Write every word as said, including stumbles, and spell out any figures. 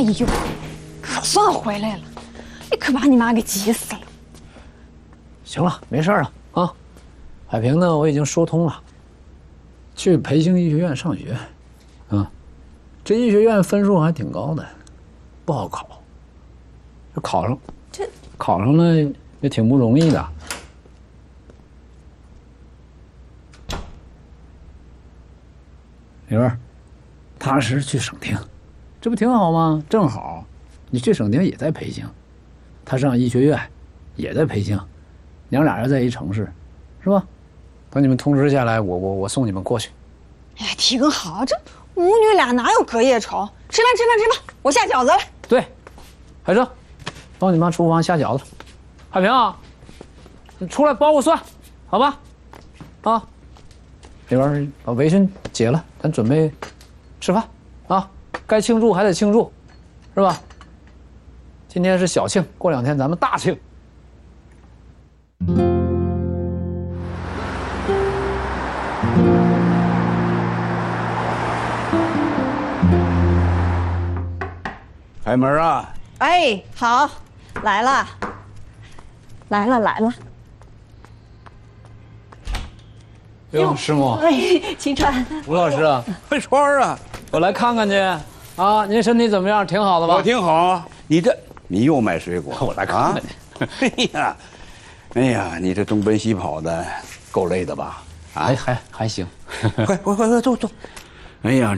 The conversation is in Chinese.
呦，可算回来了！你可把你妈给急死了。 行了，没事了啊。海平呢，我已经说通了，去培兴医学院上学。啊，这医学院分数还挺高的，不好考。这考上，这考上了也挺不容易的。李文，踏实去省厅，这不挺好吗？正好，你去省厅也在培兴，他上医学院也在培兴，娘俩人在一城市，是吧？等你们通知下来，我我我送你们过去。 哎呀，提个好，这母女俩哪有隔夜仇？吃饭吃饭吃饭，我下饺子了。 对，海生，帮你妈厨房下饺子。海平啊，你出来包个蒜，好吧？啊，里边把围裙解了，咱准备吃饭啊。该庆祝还得庆祝，是吧？今天是小庆，过两天咱们大庆。 开门啊！ 哎，好，来了，来了来了。 哟，师母， 哎，秦川， 吴老师啊， 慧川啊， 我来看看去啊。您身体怎么样？挺好的吧？ 我挺好啊。你这，你又买水果？ 我来看看你。哎呀，哎呀，你这东奔西跑的，够累的吧？ 啊，还还还行。 快快快快坐坐。哎呀。